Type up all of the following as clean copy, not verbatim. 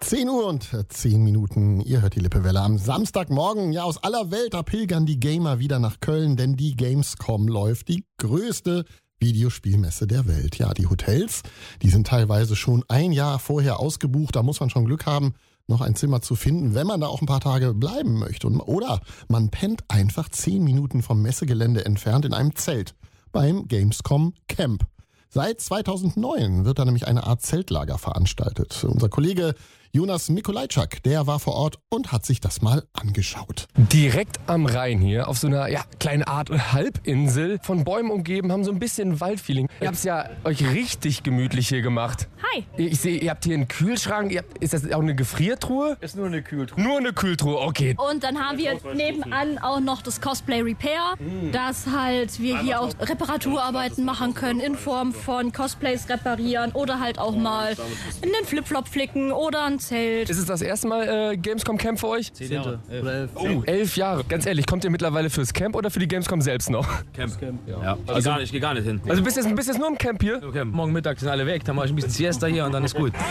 10 Uhr und 10 Minuten. Ihr hört die Lippewelle am Samstagmorgen. Ja, aus aller Welt, da pilgern die Gamer wieder nach Köln, denn die Gamescom läuft, die größte Videospielmesse der Welt. Ja, die Hotels, die sind teilweise schon ein Jahr vorher ausgebucht. Da muss man schon Glück haben, noch ein Zimmer zu finden, wenn man da auch ein paar Tage bleiben möchte. Oder man pennt einfach 10 Minuten vom Messegelände entfernt in einem Zelt beim Gamescom Camp. Seit 2009 wird da nämlich eine Art Zeltlager veranstaltet. Unser Kollege Jonas Mikolajczak, der war vor Ort und hat sich das mal angeschaut. Direkt am Rhein hier, auf so einer kleinen Art Halbinsel, von Bäumen umgeben, haben so ein bisschen Waldfeeling. Ihr habt es ja euch richtig gemütlich hier gemacht. Hi. Ich sehe, ihr habt hier einen Kühlschrank. Ist das auch eine Gefriertruhe? Ist nur eine Kühltruhe. Nur eine Kühltruhe, okay. Und dann haben wir nebenan auch noch das Cosplay Repair, dass halt wir hier auch Reparaturarbeiten machen können in Form von Cosplays reparieren oder halt auch mal in den Flipflop flicken oder ein Zelt. Ist es das erste Mal Gamescom Camp für euch? 10 Jahre. 11. Oh, 11 Jahre. Ganz ehrlich, kommt ihr mittlerweile fürs Camp oder für die Gamescom selbst noch? Camp. Ja. Ich gehe gar nicht hin. Also bist jetzt nur im Camp hier? Okay. Morgen Mittag sind alle weg, dann mache ich ein bisschen Siesta hier und dann ist gut.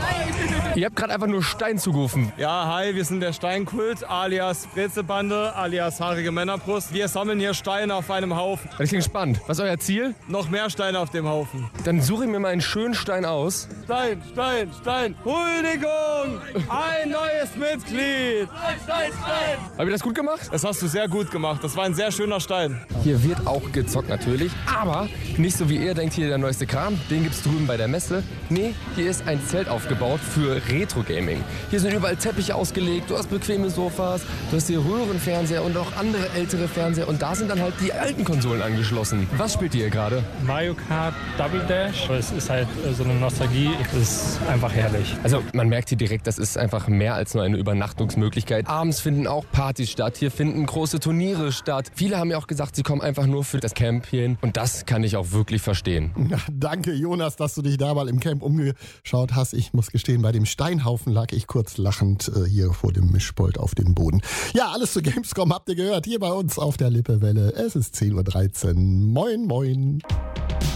Ihr habt gerade einfach nur Stein zugerufen. Ja, hi, wir sind der Steinkult, alias Brezelbande, alias haarige Männerbrust. Wir sammeln hier Steine auf einem Haufen. Ich bin gespannt. Was ist euer Ziel? Noch mehr Steine auf dem Haufen. Dann suche ich mir mal einen schönen Stein aus. Stein. Huldigung! Ein neues Mitglied! Stein! Habt ihr das gut gemacht? Das hast du sehr gut gemacht. Das war ein sehr schöner Stein. Hier wird auch gezockt natürlich, aber nicht so wie ihr denkt, hier der neueste Kram, den gibt's drüben bei der Messe. Nee, hier ist ein Zelt aufgebaut für Retro-Gaming. Hier sind überall Teppiche ausgelegt, du hast bequeme Sofas, du hast hier Röhrenfernseher und auch andere ältere Fernseher und da sind dann halt die alten Konsolen angeschlossen. Was spielt ihr hier gerade? Mario Kart Double Dash. Es ist halt so eine Nostalgie, es ist einfach herrlich. Also man merkt hier direkt, das ist einfach mehr als nur eine Übernachtungsmöglichkeit. Abends finden auch Partys statt, hier finden große Turniere statt. Viele haben ja auch gesagt, sie kommen einfach nur für das Camp hier hin und das kann ich auch wirklich verstehen. Ja, danke Jonas, dass du dich da mal im Camp umgeschaut hast. Ich muss gestehen, bei dem Steinhaufen lag ich kurz lachend hier vor dem Mischpult auf dem Boden. Ja, alles zu Gamescom habt ihr gehört, hier bei uns auf der Lippewelle. Es ist 10:13 Uhr. Moin, moin.